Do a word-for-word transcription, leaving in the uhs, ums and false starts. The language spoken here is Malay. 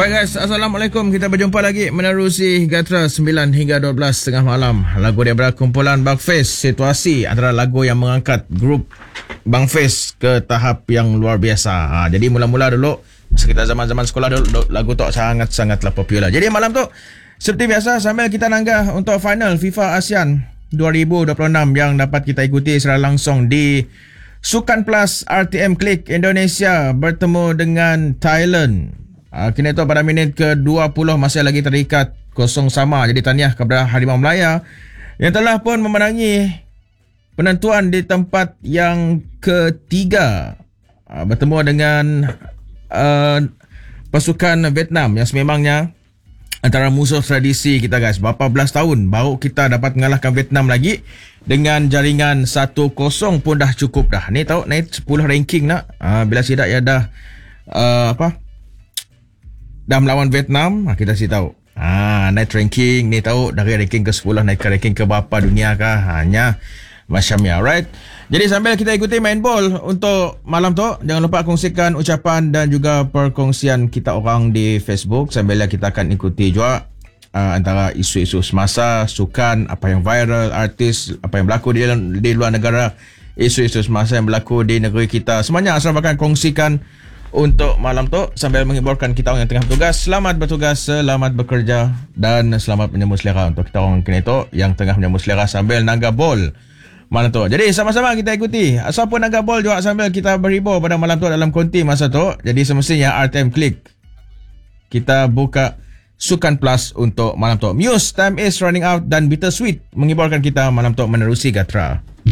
Baik guys, Assalamualaikum. Kita berjumpa lagi menerusi Gatra sembilan hingga dua belas tengah malam. Lagu daripada kumpulan Bang Fest, Situasi, antara lagu yang mengangkat grup Bang Fest ke tahap yang luar biasa. Ha, jadi mula-mula dulu masa kita zaman-zaman sekolah dulu, lagu tu sangat-sangatlah popular. Jadi malam tu seperti biasa sambil kita nanggah untuk final FIFA ASEAN dua ribu dua puluh enam yang dapat kita ikuti secara langsung di Sukan Plus R T M Click Indonesia bertemu dengan Thailand. Uh, kini tu pada minit ke dua puluh masih lagi terikat kosong sama. Jadi tahniah kepada Harimau Melaya yang telah pun memenangi penentuan di tempat yang ketiga, uh, bertemu dengan uh, pasukan Vietnam yang sememangnya antara musuh tradisi kita guys. Berapa belas tahun baru kita dapat mengalahkan Vietnam lagi dengan jaringan satu kosong pun dah cukup dah. Ni tahu naik sepuluh ranking nak. Uh, bila sidak ya dah uh, apa dah melawan Vietnam, kita sih tahu. Ha, naik ranking ni tahu dari ranking ke sepuluh naik ke ranking ke berapa dunia kah? Hanya macam ya, right? Jadi sambil kita ikuti main ball untuk malam tu, jangan lupa kongsikan ucapan dan juga perkongsian kita orang di Facebook. Sambil kita akan ikuti juga uh, antara isu-isu semasa, sukan, apa yang viral, artis, apa yang berlaku di, di luar negara, isu-isu semasa yang berlaku di negeri kita. Semuanya asal akan kongsikan untuk malam tu sambil menghiburkan kita orang yang tengah bertugas. Selamat bertugas, selamat bekerja dan selamat menyambut selera untuk kita orang kini tu yang tengah menyambut selera sambil naga bol malam tu. Jadi sama-sama kita ikuti. Asal pun naga bol juga sambil kita berhibur pada malam tu dalam konti masa tu. Jadi semestinya R T M Click kita buka Sukan Plus untuk malam tu. Muse, Time is Running Out dan Bittersweet menghiburkan kita malam tu menerusi Gatra.